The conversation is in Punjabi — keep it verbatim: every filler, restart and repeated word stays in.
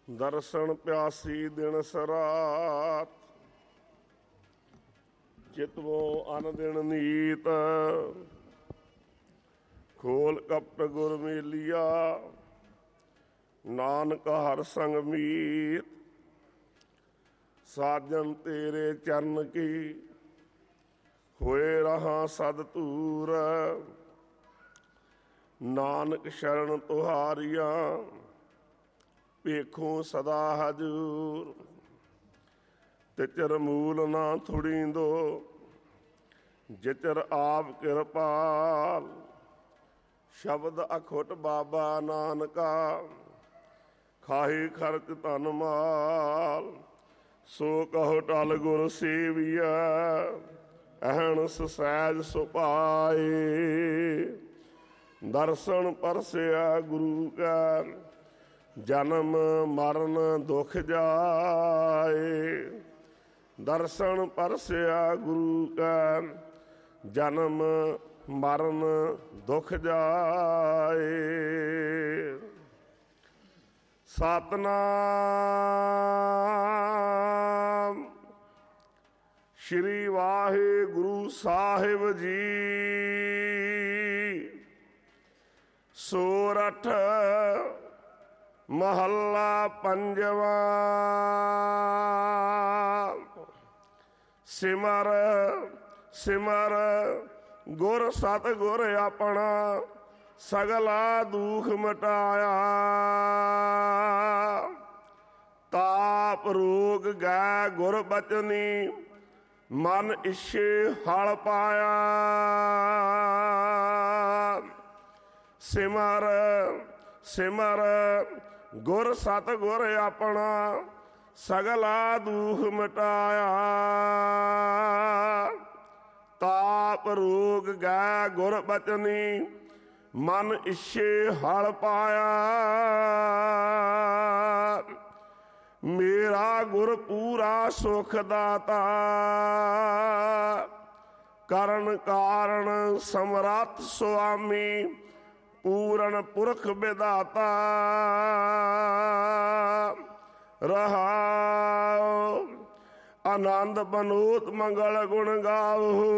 ਦਰਸ਼ਨ ਪਿਆਸੀ ਦਿਨ ਸਰਾਤ, ਚਿਤਵੋ ਅਨ ਦਿਨ ਨੀਤ। ਖੋਲ ਕਪਟ ਗੁਰ ਮੇਲੀਆ, ਨਾਨਕ ਹਰ ਸੰਗ ਮੀਤ। ਸਾਜਨ ਤੇਰੇ ਚਰਨ ਕੀ, ਹੋਏ ਰਹਾ ਸਦ ਧੂਰ। ਨਾਨਕ ਸ਼ਰਨ ਤੁਹਾਰੀਆਂ, ਵੇਖੋ ਸਦਾ ਹਜੂਰ। ਤਿਚਰ ਮੂਲ ਨਾ ਥੁੜੀਂਦੋ, ਜਿਚਰ ਆਪ ਕਿਰਪਾਲ। ਸ਼ਬਦ ਅਖੁੱਟ ਬਾਬਾ ਨਾਨਕਾ, ਖਾਹੀ ਖਰਚ ਧਨ ਮਾਲ। ਸੋ ਕਹੋ ਟਲ ਗੁਰ ਸੇਵੀਆ, ਅਹਨਸ ਸਹਿਜ ਸੁਭਾਏ। ਦਰਸ਼ਨ ਪਰਸਿਆ ਗੁਰੂ ਕਾ, ਜਨਮ ਮਰਨ ਦੁਖ ਜਾਏ। ਦਰਸ਼ਨ ਪਰਸਿਆ ਗੁਰੂ ਕਾ, ਜਨਮ ਮਰਨ ਦੁਖ ਜਾਏ। ਸਤਿਨਾਮ ਸ਼੍ਰੀ ਵਾਹਿਗੁਰੂ ਸਾਹਿਬ ਜੀ। ਸੋਰਠ ਮਹੱਲਾ ਪੰਜਵਾਂ। ਸਿਮਰ ਸਿਮਰ ਗੁਰ ਸਤਿਗੁਰ ਆਪਣਾ, ਸਗਲਾ ਦੁਖ ਮਿਟਾਇਆ। ਤਾਪ ਰੋਗ ਗੈ ਗੁਰ ਬਚਨੀ, ਮਨ ਇਛੇ ਹਲ ਪਾਇਆ। ਸਿਮਰ ਸਿਮਰ ਗੁਰ ਸਤਿਗੁਰ ਆਪਣਾ, ਸਗਲਾ ਦੁਖ ਮਿਟਾਇਆ। ਤਾਪ ਰੋਗ ਗੈ ਗੁਰ ਬਚਨੀ, ਮਨ ਇਛੇ ਹਲ ਪਾਇਆ। ਮੇਰਾ ਗੁਰ ਪੂਰਾ ਸੁਖ ਦਾਤਾ, ਕਰਨ ਕਾਰਨ ਸਮਰੱਥ ਸੁਆਮੀ। ਪੂਰਨ ਪੁਰਖ ਵਿਧਾਤਾ, ਰਹਾਉ ਆਨੰਦ ਬਨੋਤ ਮੰਗਲ ਗੁਣ ਗਾਵੋ।